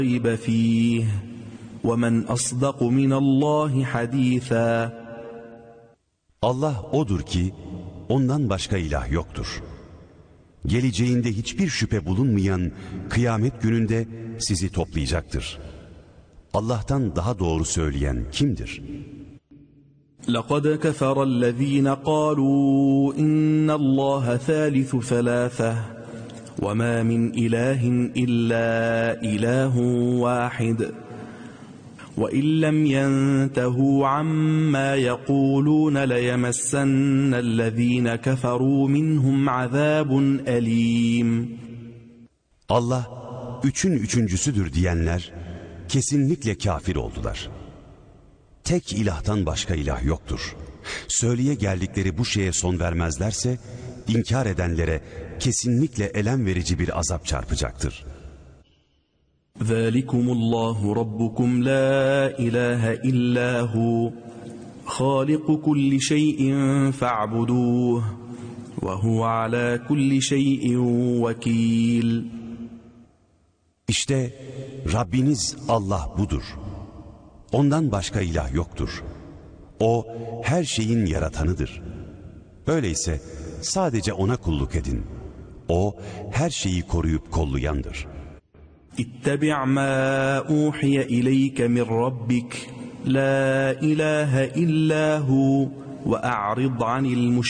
ريب فيه ومن أصدق من الله حديثا. Allah odur ki ondan başka ilah yoktur. Geleceğinde hiçbir şüphe bulunmayan kıyamet gününde sizi toplayacaktır. Allah'tan daha doğru söyleyen kimdir? لَقَدْ كَفَرَ الَّذ۪ينَ قَالُوا اِنَّ اللّٰهَ ثَالِثُ ثَلَاثَةٍ وَمَا مِنْ اِلَٰهٍ اِلَّا اِلَٰهٌ وَاحِدٌ وَاِنْ لَمْ يَنْتَهُوا عَمَّا يَقُولُونَ لَيَمَسَّنَّ الَّذ۪ينَ كَفَرُوا مِنْهُمْ عَذَابٌ أَلِيمٌ. Allah üçün üçüncüsüdür diyenler kesinlikle kafir oldular. Tek ilahtan başka ilah yoktur. Söyleye geldikleri bu şeye son vermezlerse inkar edenlere kesinlikle elem verici bir azap çarpacaktır. ذَٰلِكُمُ اللّٰهُ رَبُّكُمْ لَا إِلَٰهَ إِلَّا هُوَ خَالِقُ كُلِّ شَيْءٍ فَاعْبُدُوهُ وَهُوَ عَلَى كُلِّ شَيْءٍ وَكِيلٌ. İşte Rabbiniz Allah budur. Ondan başka ilah yoktur. O her şeyin yaratanıdır. Öyleyse sadece ona kulluk edin. O her şeyi koruyup kollayandır. اتَّبِعْ مَا أُوحِيَ إِلَيْكَ مِنْ رَبِّكَ لَا إِلَٰهَ إِلَّا هُوَ وَأَعْرِضْ عَنِ الْمُشْرِكِينَ.